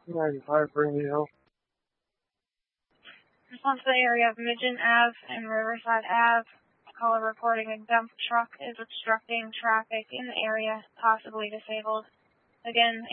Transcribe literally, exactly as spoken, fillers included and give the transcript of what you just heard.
ninety-five Brigham Hill. Response to the area of Midgeon Ave and Riverside Ave. Caller reporting a dump truck is obstructing traffic in the area, possibly disabled. Again,